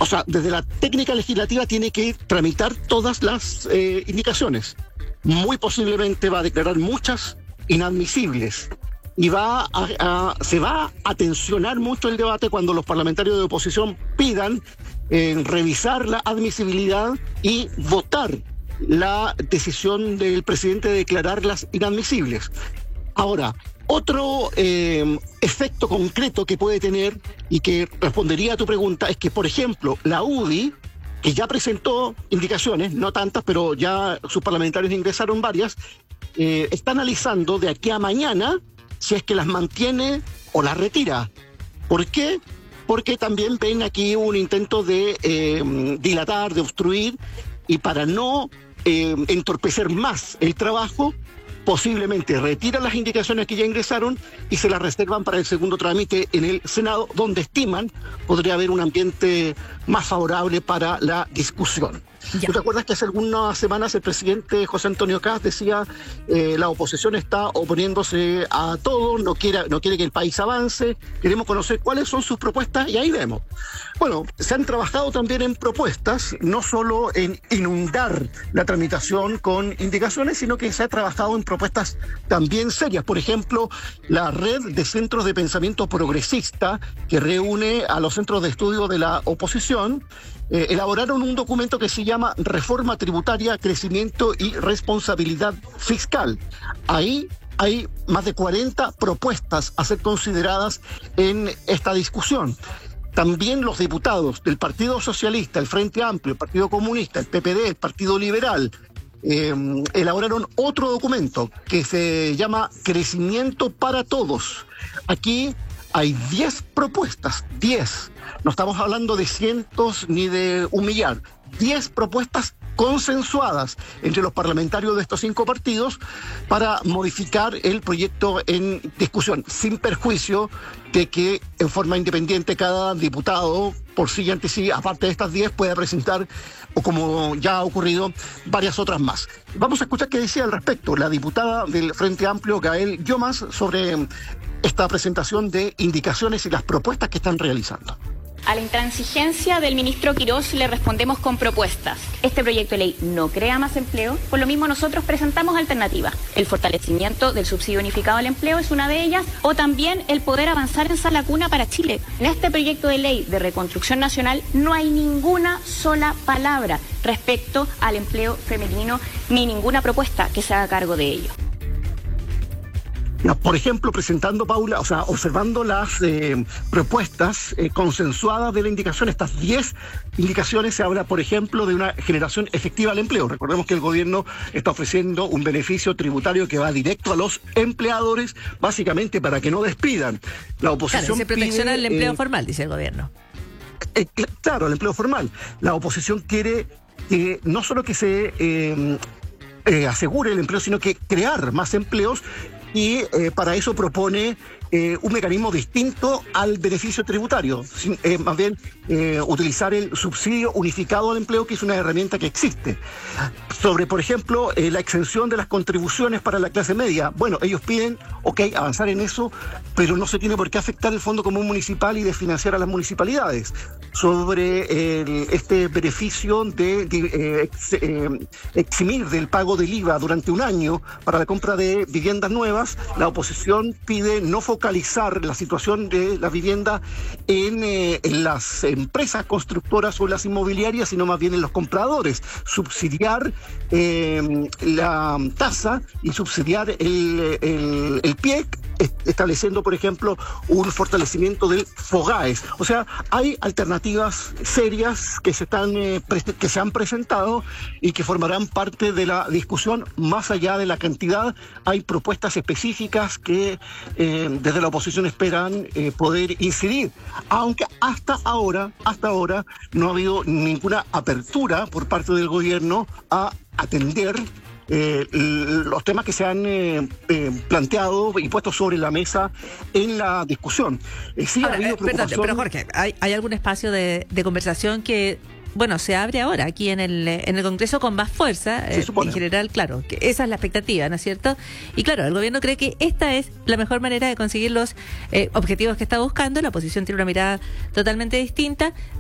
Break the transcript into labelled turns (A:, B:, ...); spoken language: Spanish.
A: o sea, desde la técnica legislativa tiene que tramitar todas las indicaciones. Muy posiblemente va a declarar muchas inadmisibles y se va a tensionar mucho el debate cuando los parlamentarios de oposición pidan revisar la admisibilidad y votar la decisión del presidente de declararlas inadmisibles. Ahora, otro efecto concreto que puede tener y que respondería a tu pregunta es que, por ejemplo, la UDI, que ya presentó indicaciones, no tantas, pero ya sus parlamentarios ingresaron varias, está analizando de aquí a mañana si es que las mantiene o las retira. ¿Por qué? Porque también ven aquí un intento de dilatar, de obstruir, y para no entorpecer más el trabajo, posiblemente retiran las indicaciones que ya ingresaron y se las reservan para el segundo trámite en el Senado, donde estiman podría haber un ambiente más favorable para la discusión.
B: Ya.
A: ¿Tú te acuerdas que hace algunas semanas el presidente José Antonio Kast decía la oposición está oponiéndose a todo, no quiere que el país avance, queremos conocer cuáles son sus propuestas y ahí vemos? Bueno, se han trabajado también en propuestas, no solo en inundar la tramitación con indicaciones, sino que se ha trabajado en propuestas también serias. Por ejemplo, la red de centros de pensamiento progresista que reúne a los centros de estudio de la oposición, elaboraron un documento que se llama Reforma Tributaria, Crecimiento y Responsabilidad Fiscal. Ahí hay más de 40 propuestas a ser consideradas en esta discusión. También los diputados del Partido Socialista, el Frente Amplio, el Partido Comunista, el PPD, el Partido Liberal, elaboraron otro documento que se llama Crecimiento para Todos. Aquí hay 10 propuestas, 10. No estamos hablando de cientos ni de un millar. 10 propuestas consensuadas entre los parlamentarios de estos 5 partidos para modificar el proyecto en discusión, sin perjuicio de que en forma independiente cada diputado por sí y ante sí, aparte de estas 10, pueda presentar, o como ya ha ocurrido, varias otras más. Vamos a escuchar qué decía al respecto la diputada del Frente Amplio, Gael Llomas, sobre esta presentación de indicaciones y las propuestas que están realizando.
C: A la intransigencia del ministro Quirós le respondemos con propuestas. Este proyecto de ley no crea más empleo, por lo mismo nosotros presentamos alternativas. El fortalecimiento del subsidio unificado al empleo es una de ellas, o también el poder avanzar en Sala Cuna para Chile. En este proyecto de ley de reconstrucción nacional no hay ninguna sola palabra respecto al empleo femenino, ni ninguna propuesta que se haga cargo de ello.
A: Por ejemplo, presentando, Paula, o sea, observando las propuestas consensuadas de la indicación, estas 10 indicaciones, se habla, por ejemplo, de una generación efectiva del empleo. Recordemos que el gobierno está ofreciendo un beneficio tributario que va directo a los empleadores, básicamente para que no despidan. La oposición
B: claro, se protecciona
A: pide,
B: el empleo formal, dice el gobierno.
A: Claro, el empleo formal. La oposición quiere que no solo que se asegure el empleo, sino que crear más empleos. Y para eso propone un mecanismo distinto al beneficio tributario, más bien utilizar el subsidio unificado al empleo, que es una herramienta que existe. Sobre, por ejemplo, la exención de las contribuciones para la clase media. Bueno, ellos piden, avanzar en eso, pero no se tiene por qué afectar el Fondo Común Municipal y desfinanciar a las municipalidades. Sobre este beneficio de eximir del pago del IVA durante un año para la compra de viviendas nuevas, la oposición pide no focalizar la situación de la vivienda en las empresas constructoras o las inmobiliarias, sino más bien en los compradores. Subsidiar la tasa y subsidiar el PIEC, estableciendo, por ejemplo, un fortalecimiento del FOGAES. O sea, hay alternativas serias que se han presentado y que formarán parte de la discusión. Más allá de la cantidad, hay propuestas específicas que desde la oposición esperan poder incidir, aunque hasta ahora no ha habido ninguna apertura por parte del gobierno a atender los temas que se han planteado y puesto sobre la mesa en la discusión. Sí,
B: ahora,
A: ha habido preocupación.
B: Pero Jorge, ¿hay algún espacio de conversación que, bueno, se abre ahora aquí en el Congreso con más fuerza? En general, claro, que esa es la expectativa, ¿no es cierto? Y claro, el gobierno cree que esta es la mejor manera de conseguir los objetivos que está buscando. La oposición tiene una mirada totalmente distinta.